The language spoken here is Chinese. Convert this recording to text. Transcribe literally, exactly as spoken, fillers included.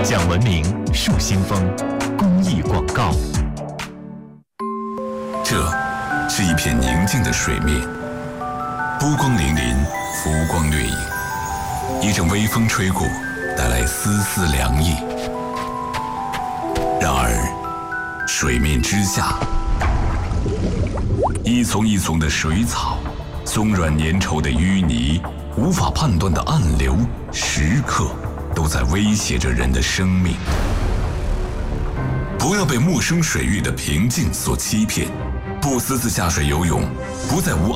讲文明树新风公益广告。 这是一片宁静的水面，波光粼粼，浮光掠影。一阵微风吹过，带来丝丝凉意。然而，水面之下，一丛一丛的水草，松软粘稠的淤泥，无法判断的暗流，时刻都在威胁着人的生命。不要被陌生水域的平静所欺骗，不私自下水游泳，不在无